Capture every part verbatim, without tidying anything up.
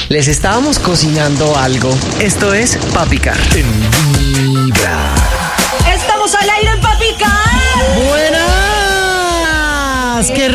les estábamos cocinando algo. Esto es Pa' Picar. En Vibra. ¡Estamos al aire en Pa' Picar! ¡Buenas! ¡Qué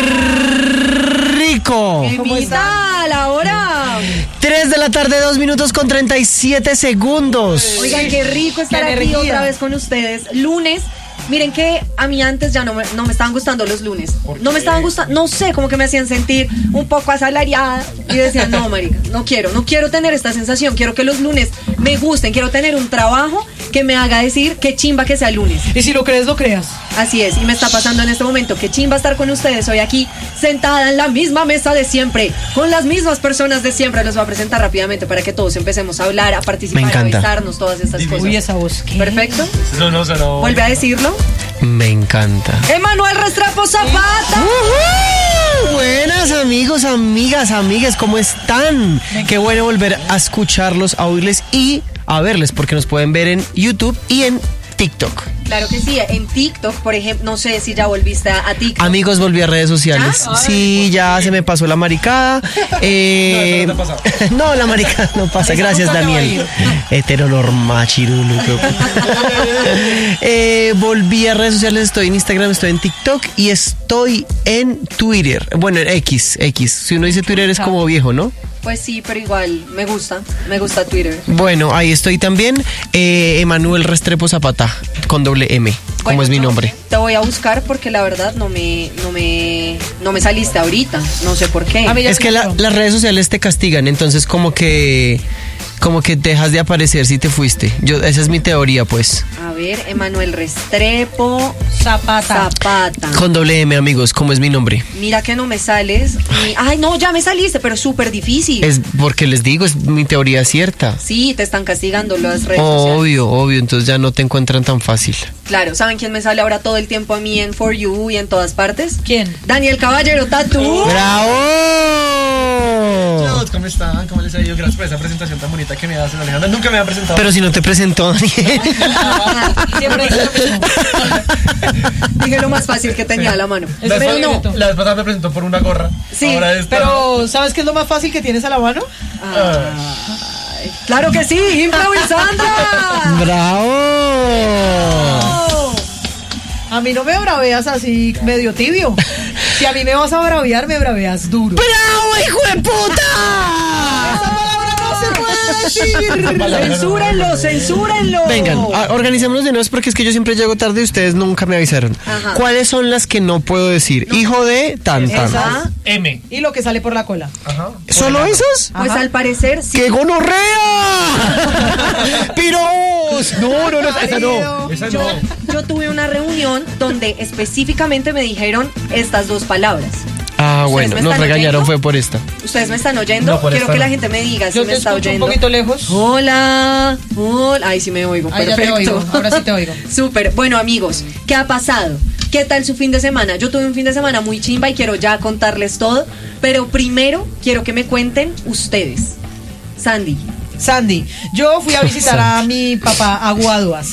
rico! ¿Cómo está la hora? tres de la tarde, dos minutos con treinta y siete segundos. Oigan, qué rico estar Qué aquí energía. otra vez con ustedes. Lunes. Miren que a mí antes ya no me, no me estaban gustando los lunes. No me estaban gustando, no sé, como que me hacían sentir un poco asalariada. Y decía, no, marica, no quiero, no quiero tener esta sensación. Quiero que los lunes me gusten, quiero tener un trabajo que me haga decir qué chimba que sea lunes. Y si lo crees, lo creas. Así es, y me está pasando en este momento. Qué chimba estar con ustedes hoy aquí, sentada en la misma mesa de siempre, con las mismas personas de siempre. Los voy a presentar rápidamente para que todos empecemos a hablar, a participar, Me a encanta. besarnos, todas estas cosas. Uy, esa voz. ¿Qué? Perfecto. No, no, no. Vuelve a decirlo. Me encanta. Emanuel Restrepo Zapata. ¡Uhú! Buenas amigos, amigas, amigas, ¿cómo están? Qué bueno volver a escucharlos, a oírles y a verles, porque nos pueden ver en YouTube y en TikTok. Claro que sí, en TikTok, por ejemplo, no sé si ya volviste a, a TikTok. Amigos, volví a redes sociales. ¿Ya? Sí, ya se me pasó la maricada. Eh, No, eso no te ha pasado. no, la maricada no pasa. Eso Gracias, nunca te va a Daniel. ir. Heteronorma, chirulo. eh, volví a redes sociales. Estoy en Instagram, estoy en TikTok y estoy en Twitter. Bueno, en X, X. Si uno dice Twitter es como viejo, ¿no? Pues sí, pero igual, me gusta, me gusta Twitter. Bueno, ahí estoy también. Eh, Emanuel Restrepo Zapata, con doble M, como Bueno, es mi yo nombre. Te voy a buscar porque la verdad no me, no me, no me saliste ahorita. No sé por qué. A mí ya Es me que la- entró. las redes sociales te castigan, entonces como que como que dejas de aparecer si te fuiste. Yo esa es mi teoría, pues. A ver, Emanuel Restrepo Zapata. Zapata. Con doble M, amigos, como es mi nombre. Mira que no me sales. Ni- Ay, no, ya me saliste, pero es súper difícil. Es porque les digo, es mi teoría cierta. Sí, te están castigando las redes sociales. Obvio, obvio, entonces ya no te encuentran tan fácil. Claro, ¿saben quién me sale ahora todo el tiempo a mí en For You y en todas partes? ¿Quién? Daniel Caballero Tatú. ¡Bravo! ¿Cómo están? ¿Cómo les ha ido? Gracias por esa presentación tan bonita que me hacen, Alejandra. Nunca me han presentado. Pero si no te presentó, Daniel. Siempre dice lo mismo. Dije lo más fácil que tenía a la mano. Es la, Pero vez, no. secreto. la vez pasada me presentó por una gorra. Sí, Ahora esta. Pero, ¿sabes qué es lo más fácil que tienes a la mano? Ay, claro que sí, improvisando. ¡Bravo! A mí no me braveas así medio tibio. Si a mí me vas a bravear, me braveas duro. ¡Bravo, hijo de puta! ¡Esa palabra no se puede decir! Censúrenlo, censúrenlo. Vengan, a- organicémonos de nuevo porque es que yo siempre llego tarde y ustedes nunca me avisaron. Ajá. ¿Cuáles son las que no puedo decir? Hijo de tan tan. Esa. M. Y lo que sale por la cola. Ajá. ¿Solo esos? Pues Ajá. al parecer sí. ¡Qué gonorrea! ¡Piros! No, no, no, esa no. Esa Yo, no. yo tuve una reunión donde específicamente me dijeron estas dos palabras. Ah, ¿Ustedes bueno, me nos están regañaron, oyendo? fue por esta. ¿Ustedes me están oyendo? No, por Quiero esta que no. la gente me diga si Yo me te está escucho un oyendo. poquito lejos. Hola, hola. Ay, sí me oigo. Ahí ya te Perfecto. oigo, ahora sí te oigo. Súper. Bueno, amigos, ¿qué ha pasado? ¿Qué tal su fin de semana? Yo tuve un fin de semana muy chimba y quiero ya contarles todo. Pero primero quiero que me cuenten ustedes. Sandy. Sandy, yo fui a visitar a mi papá a Guaduas.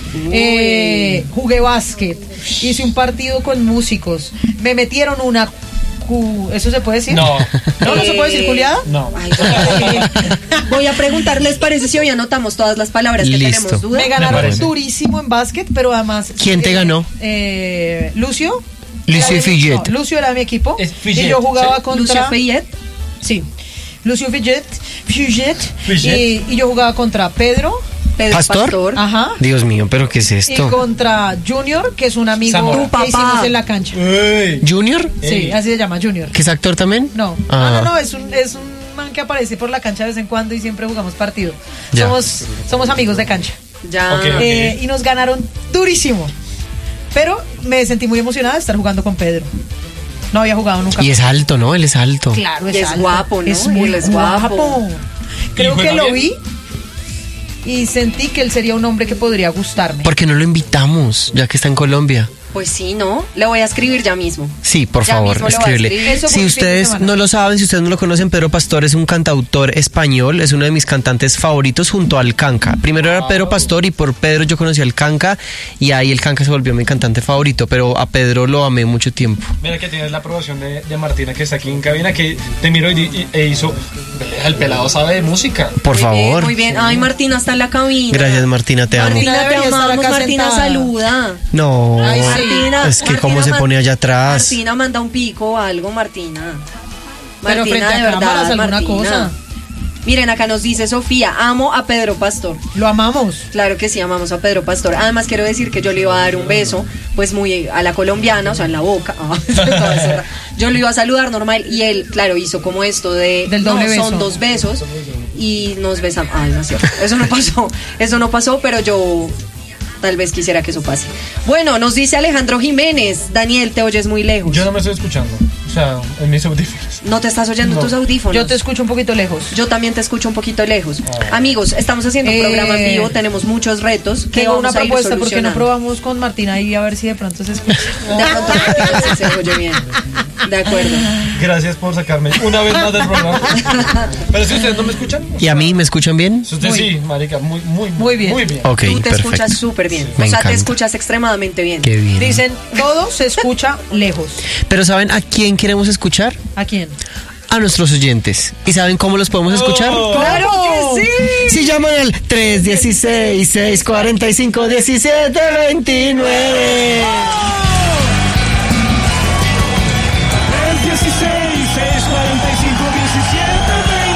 Eh, jugué básquet, hice un partido con músicos, me metieron una cu- ¿eso se puede decir? No. ¿No, no se puede decir Eh, culiada? No. Ay, voy a preguntar, ¿les parece si hoy anotamos todas las palabras que Listo. tenemos duda? Me ganaron parece. durísimo en básquet, pero además... ¿Quién te eh, ganó? Eh, Lucio. Lucio Era de- Fillet. no, Lucio era de mi equipo. Es Fillet, y yo jugaba ¿sí? contra... Lucio Fayet. Sí. Lucio Fillet. Fillet. Fillet. Y, y yo jugaba contra Pedro. Pedro ¿Pastor? Pastor. Ajá. Dios mío, ¿pero qué es Y esto? contra Junior, que es un amigo Zamora. que Tu papá. hicimos en la cancha. Ey. ¿Junior? Sí, Ey. así se llama, Junior. ¿Que es actor también? No, Ah. no, no, no, es un, es un man que aparece por la cancha de vez en cuando y siempre jugamos partido. Ya. Somos, somos amigos de cancha. Ya. Ok. Eh, y nos ganaron durísimo. Pero me sentí muy emocionada de estar jugando con Pedro. No había jugado nunca. Y es alto, ¿no? Él es alto. Claro, es, Y es alto. guapo, ¿no? Es muy Él es guapo. guapo. Creo ¿Y que juega lo bien? vi y sentí que él sería un hombre que podría gustarme. ¿Por qué no lo invitamos, ya que está en Colombia? Pues sí, ¿no? Le voy a escribir ya mismo. Sí, por Ya favor, mismo le voy a escríbele. escribir. Eso fue Si un fin de ustedes semana. no lo saben, si ustedes no lo conocen, Pedro Pastor es un cantautor español, es uno de mis cantantes favoritos junto al Canca. Primero era Pedro Pastor y por Pedro yo conocí al Canca y ahí el Canca se volvió mi cantante favorito, pero a Pedro lo amé mucho tiempo. Mira que tienes la aprobación de, de Martina que está aquí en cabina, que te miró y, di- y- e hizo. el pelado sabe de música. Por Muy favor. bien, muy bien. Ay, Martina está en la cabina. Gracias, Martina, te amo. Martina, te Debería estar amamos. acá Martina, sentada. saluda. No, Ay, sí. Martina, es que Martina cómo se man- pone allá atrás. Martina, manda un pico o algo, Martina. Pero Martina, frente a de verdad, cámaras, alguna Martina. cosa. Miren, acá nos dice Sofía, amo a Pedro Pastor. Lo amamos. Claro que sí, amamos a Pedro Pastor. Además, quiero decir que yo le iba a dar un beso, pues muy a la colombiana, o sea, en la boca. Ah, toda zorra. Yo lo iba a saludar normal y él, claro, hizo como esto de... Del doble no, beso. son dos besos y nos besamos. Ay, no es cierto. Eso no pasó. Eso no pasó, pero yo... Tal vez quisiera que eso pase. Bueno, nos dice Alejandro Jiménez. Daniel, te oyes muy lejos. Yo no me estoy escuchando. O sea, en mis audífonos. No te estás oyendo No. tus audífonos. Yo te escucho un poquito lejos. Yo también te escucho un poquito lejos. Amigos, estamos haciendo un Eh, programa en vivo, tenemos muchos retos que Tengo una vamos a ir propuesta, ¿por qué no solucionando. probamos con Martina y a ver si de pronto se escucha? De pronto sí se oye bien. De acuerdo. Gracias por sacarme una vez más del programa. Pero si ustedes no me escuchan. ¿Y a mí me escuchan bien? Si ustedes sí, marica, muy, muy, Muy bien. Muy bien. Ok, Tú te perfecto. escuchas súper bien. Me o sea, encanta. te escuchas extremadamente bien. Qué bien. Dicen, todo se escucha lejos. Pero ¿saben a quién queremos escuchar? ¿A quién? A nuestros oyentes. ¿Y saben cómo los podemos escuchar? Oh. ¡Claro que sí! Si llaman al tres uno seis, seis cuatro cinco, uno siete dos nueve. dieciséis, seis cuarenta y cinco, diecisiete,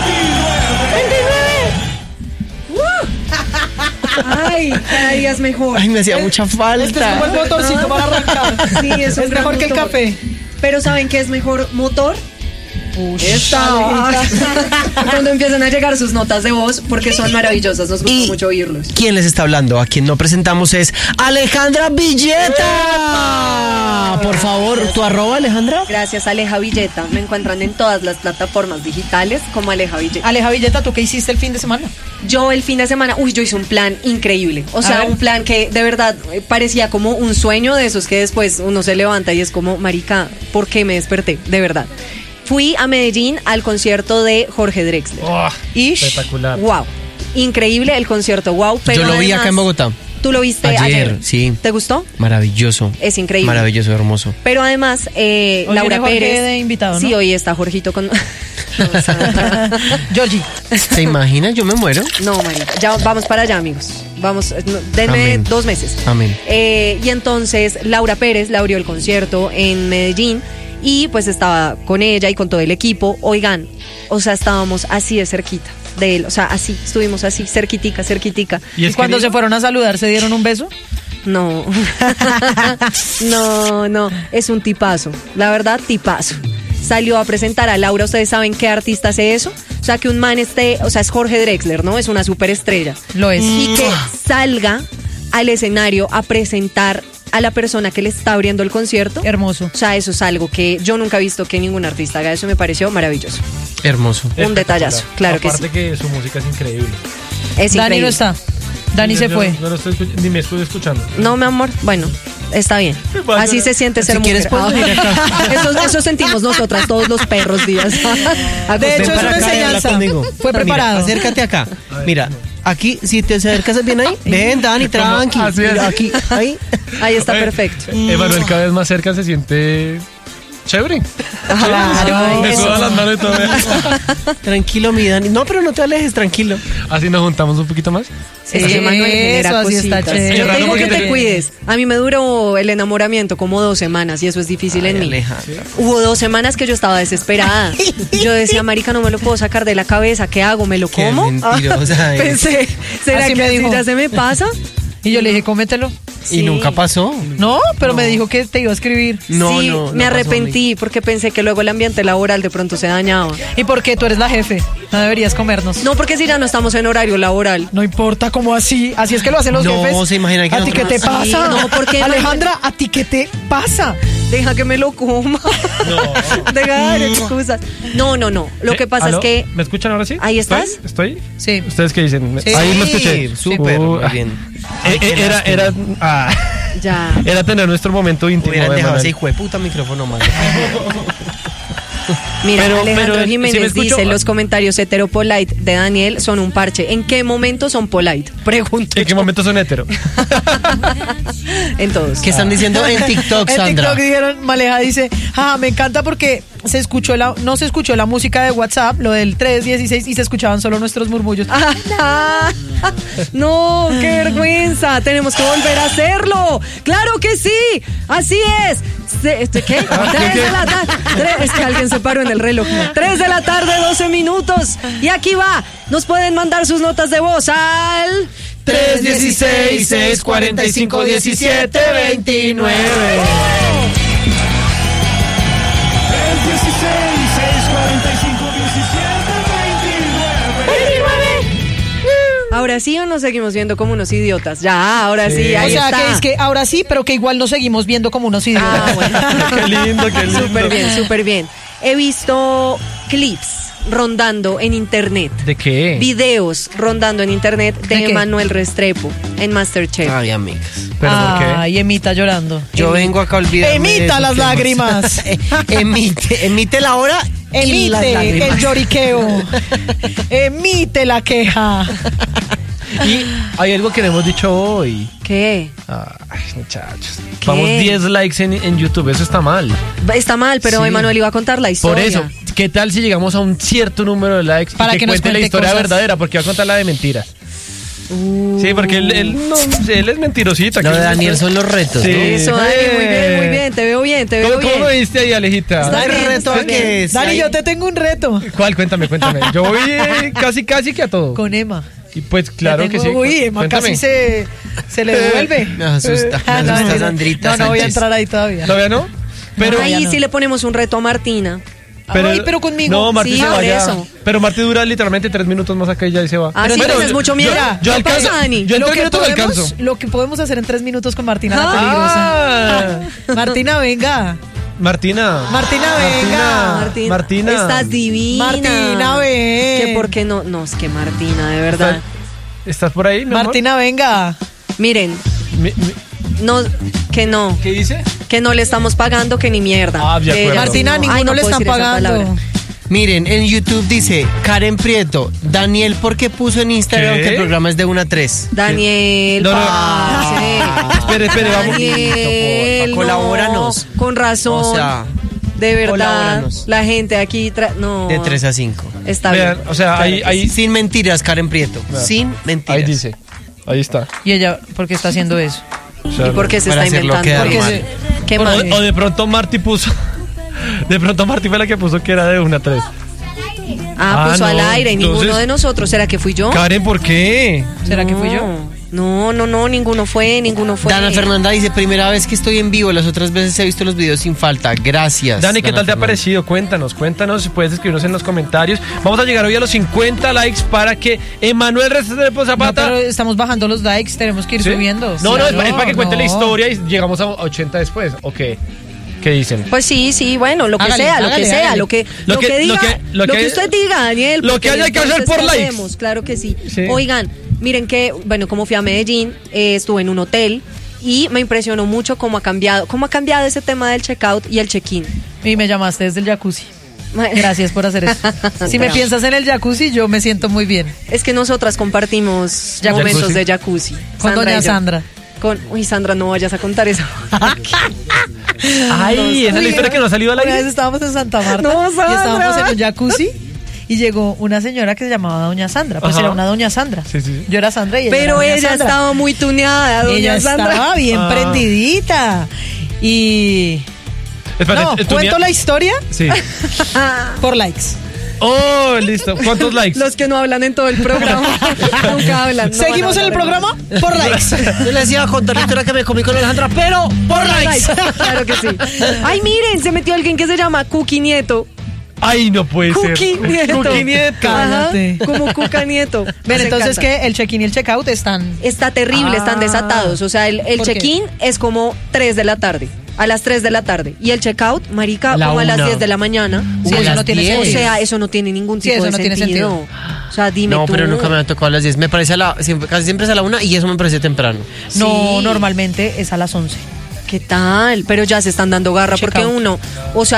veintinueve. Ay, cada día es mejor. Ay, me hacía mucha Este es como el falta. motorcito para arrancar. Sí, es, un Es gran mejor que el motor. café. Pero ¿saben qué es mejor motor? Esta. Cuando empiezan a llegar sus notas de voz, porque son maravillosas, nos gusta Y- mucho oírlos. ¿Quién les está hablando? A quien no presentamos es Alejandra Villeta. Por favor, ¿tu arroba, Alejandra? Gracias, Aleja Villeta. Me encuentran en todas las plataformas digitales como Aleja Villeta. Aleja Villeta, ¿tú qué hiciste el fin de semana? Yo el fin de semana, uy, yo hice un plan increíble. O A sea, ver. un plan que de verdad eh, parecía como un sueño de esos que después uno se levanta y es como, marica, ¿por qué me desperté? De verdad. Fui a Medellín al concierto de Jorge Drexler. Oh, Ish. espectacular. Wow. Increíble el concierto, wow. Pero Yo lo vi además, acá en Bogotá. ¿Tú lo viste ayer? Ayer, sí. ¿Te gustó? Maravilloso. Es increíble. Maravilloso, hermoso. Pero además, eh, Hoy Laura viene Jorge Pérez. de invitado, ¿no? Sí, hoy está Jorgito con. Georgie. ¿Se imaginan? Yo me muero. No, marica. Ya vamos para allá, amigos. Vamos, eh, no, denme Amén. dos meses. Amén. Eh, y entonces Laura Pérez le abrió el concierto en Medellín y pues estaba con ella y con todo el equipo. Oigan, o sea, estábamos así de cerquita de él. O sea, así, estuvimos así, cerquitica, cerquitica. Y ¿Y es cuando que- se fueron a saludar, se dieron un beso? No, no, no, es un tipazo, la verdad, tipazo. Salió a presentar a Laura, ¿ustedes saben qué artista hace eso? O sea, que un man esté, o sea, es Jorge Drexler, ¿no? Es una superestrella. Lo es. Y que salga al escenario a presentar a la persona que le está abriendo el concierto. Hermoso. O sea, eso es algo que yo nunca he visto que ningún artista haga. Eso me pareció maravilloso. Hermoso. Un detallazo, claro que Aparte que su música es increíble. Es Dani increíble. no está. Dani Yo- se yo fue. No lo estoy escuch- ni me estoy escuchando. No, mi amor, bueno, está bien. Vaya. Así se siente ser Si quieres, mujer. puedes venir Ah, eso, eso sentimos nosotras todos los perros días. De hecho, Ven es para una acá y habla enseñanza. conmigo. Fue Mira, preparado. acércate acá. Mira, aquí, si te acercas bien ahí, ven, Dani, tranqui. Así es. Mira, aquí, ahí. Ahí está Oye, perfecto. eh, Emanuel cada vez más cerca se siente chévere. Claro, Me eso. suda las manos y todo. Tranquilo, mi Dani. No, pero no te alejes, tranquilo. Así nos juntamos un poquito más. Es que Manuel genera Eso, así está cositas. chévere. Yo te Raro digo porque que te te- cuides. A mí me duró el enamoramiento como dos semanas y eso es difícil en mí. Alejandra. Hubo dos semanas que yo estaba desesperada. Yo decía, marica, no me lo puedo sacar de la cabeza. ¿Qué hago? ¿Me lo Qué como? mentirosa es. Pensé, ¿será Así que me así dijo. ya se me pasa? Y yo le dije, cómetelo. Y nunca pasó. No, pero me dijo que te iba a escribir. No, sí, no, no me pasó, arrepentí porque pensé que luego el ambiente laboral de pronto se dañaba. ¿Y por qué? Tú eres la jefe. No deberías comernos. No, porque si ya no estamos en horario laboral. No importa cómo así. Así es que lo hacen los No, jefes. se imagina que ¿A ti qué te nosotros- Sí, pasa? no, porque- Alejandra, ¿a ti qué te pasa? Deja que me lo coma. Deja de dar excusas. No, no, no. Lo que Eh, pasa ¿aló? es que ¿Me escuchan ahora sí? ¿Ahí estás? ¿Estoy? ¿Estoy? Sí. ¿Ustedes qué dicen? Sí. Ahí me escuché. Sí, súper, Uh, muy bien. eh, eh, era, era, ah, ya. era tener nuestro momento íntimo. Hubieran de dejado Manuel. ese hijo de puta micrófono más. Mira, Pero- Alejandro pero, ¿sí me Jiménez escucho? dice, los comentarios heteropolite de Daniel son un parche. ¿En qué momento son polite? Pregunto. ¿En qué yo. momento son hetero? En todos. ¿Qué están diciendo en TikTok, En Sandra? TikTok dijeron, Maleja dice, ah, me encanta porque se escuchó la, no se escuchó la música de WhatsApp, lo del tres dieciséis, y se escuchaban solo nuestros murmullos. Ah, no, qué vergüenza. Tenemos que volver a hacerlo. Claro que sí. Así es. Se- este, ¿Qué? Tres de la tarde. Es que alguien se paró en el reloj. Tres de la tarde, doce minutos. Y aquí va. Nos pueden mandar sus notas de voz al tres dieciséis, seis cuarenta y cinco, diecisiete, veintinueve. tres dieciséis, seis cuarenta y cinco, diecisiete, veintinueve. Ahora sí o nos seguimos viendo como unos idiotas. Ya, ahora sí, Sí. ahí O sea, está. que es que ahora sí, pero que igual nos seguimos viendo como unos idiotas. Ah, bueno. Qué lindo, qué lindo. Súper bien, súper bien. He visto clips rondando en internet. ¿De qué? Videos rondando en internet de, ¿De qué? Manuel Restrepo en Masterchef. Ay, amigas. ¿Pero por qué? Ay, Emita llorando. Yo vengo acá a olvidarme de Emita eso las que lágrimas. emite, emite la hora y las Emite lágrimas. el lloriqueo. Emite la queja. Y hay algo que no hemos dicho hoy. ¿Qué? Ay, muchachos. ¿Qué? Vamos diez likes en, en YouTube, eso está mal. Está mal, pero Sí. Emanuel iba a contar la Por historia. eso, ¿qué tal si llegamos a un cierto número de likes Para y que, que nos cuente la cuente historia cosas. verdadera? Porque va a contar la de mentiras. Sí, porque él, él, no, él es mentirosito. Lo aquí de no Daniel está- son los retos, Sí. ¿no? Eso, Dani, muy bien, muy bien. Te veo bien, te veo ¿Cómo, bien. ¿Cómo me viste ahí, Alejita? Está ¿El bien, reto está a qué es? Dani, Ahí- yo te tengo un reto. ¿Cuál? Cuéntame, cuéntame. Yo voy eh, casi, casi que a todo. Con Emma. Y pues claro Te que tengo- sí. Uy, Emma Cuéntame. casi se, se le devuelve. Me asusta, Ah, me no, asusta no, Sandrita no, no voy a Sánchez. entrar ahí todavía. ¿Todavía no? Pero, No, ya Ahí no. sí le ponemos un reto a Martina. Ay, pero conmigo. No, Martín Sí, se va por ya. eso. Pero Martín dura literalmente tres minutos más acá y ya y se va. Ah, sí, Bueno, tienes yo- mucho miedo. Yo, yo ¿Qué alcanzo. pasa, Dani? Yo en lo, tres que minutos podemos, alcanzo. lo que podemos hacer en tres minutos con Martina la Ah. peligrosa. Martina, venga. Martina. Martina, venga. Martina, Martina. estás divina. Martina, ven. Que por qué no, no, es que Martina, de verdad. ¿Estás, ¿Estás por ahí, mi amor? Martina, venga. Miren, Mi- mi- no, que no, ¿Qué dice? que no le estamos pagando, que ni mierda. Ah, de Que acuerdo. ella- Martina, no, ninguno ay, no le puedo están decir esa pagando. palabra. Miren, en YouTube dice Karen Prieto, Daniel, ¿por qué puso en Instagram ¿Qué? que el programa es de una a tres? Daniel, No, no, no. parce. Espere, espere, vamos. Daniel, Porfa, colabóranos. no, con razón. O sea, de verdad, colabóranos. la gente aquí, tra- no. de tres a cinco. Está Vean, bien. o sea, Claro ahí, que ahí, Sin mentiras, Karen Prieto. Vean. Sin mentiras. ahí dice. Ahí está. ¿Y ella por qué está haciendo eso? O sea, ¿Y por qué se Para está hacerlo inventando? quedar Porque mal. se- ¿Qué o, mal? o de pronto Marty puso. De pronto Marty fue la que puso que era de una a tres. Ah, Ah, puso no, al aire, entonces- ninguno de nosotros. ¿Será que fui yo? Karen, ¿por qué? ¿Será que No, fui yo? No, no, no, ninguno fue, ninguno fue. Dana Fernanda dice, primera vez que estoy en vivo, las otras veces he visto los videos sin falta. Gracias. Dani, ¿qué Dana tal te ha Fernanda. parecido? Cuéntanos, cuéntanos, puedes escribirnos en los comentarios. Vamos a llegar hoy a los cincuenta likes para que Emanuel Restrepo No, Zapata... pero estamos bajando los likes, tenemos que ir ¿Sí? subiendo. No, no, es, pa- es para que no. cuente la historia y llegamos a ochenta después, ¿o qué? ¿Qué dicen? Pues sí, sí, bueno, lo que Hágale, sea, lo hágale, que sea, hágale. lo que, Lo lo que- que lo diga, que- lo lo que, que- usted diga, Daniel. lo porque que haya que hacer entonces, por ¿qué likes. hacemos? Claro que sí. Sí. Oigan, miren que, bueno, como fui a Medellín, eh, estuve en un hotel y me impresionó mucho cómo ha cambiado, cómo ha cambiado ese tema del checkout y el check-in. Y me llamaste desde el jacuzzi. Gracias por hacer eso. Si me Bravo. piensas en el jacuzzi, yo me siento muy bien. Es que nosotras compartimos Jacuzzi. momentos de jacuzzi. Con doña y yo. Sandra. Con, uy, Sandra, no vayas a contar eso. Ay, esa es la historia que no ha salido al Una vez aire. estábamos en Santa Marta No, y Sandra. estábamos en un jacuzzi y llegó una señora que se llamaba Doña Sandra. Pues Ajá. era una Doña Sandra. Sí, sí. Yo era Sandra y ella Pero era Doña ella Sandra. estaba muy tuneada, doña Ella Sandra. estaba bien Ah. prendidita. Y... Espérate, no, ¿tú cuento ni- la historia Sí. por likes. Oh, listo. ¿Cuántos likes? Los que no hablan en todo el programa. Nunca hablan. no ¿Seguimos van a en el hablar programa? Por likes. Yo les iba a contar la historia que me comí con Alejandra, pero por likes. Claro que sí. Ay, miren, se metió alguien que se llama Cookie Nieto. Ay, no puede Cookie ser. Nieto. Cookie Nieto. Ajá, Cállate. como Cuca Nieto. Ven, Nos entonces encanta. que el check-in y el check-out están... Está terrible, están Ah. desatados. O sea, el, el ¿Por qué? check-in es como tres de la tarde. A las tres de la tarde. Y el check-out, marica, A la como a las una. diez de la mañana. Sí, Uy, eso a no las tiene diez. O sentido. sea, eso no tiene ningún Sí, tipo eso de no tiene sentido. O sea, dime No, tú. pero nunca me ha tocado a las diez. Me parece a la, siempre, casi siempre es a la una y eso me parece temprano. No, Sí. normalmente es a las once. ¿Qué tal? Pero ya se están dando garra porque Check-out. uno, o sea,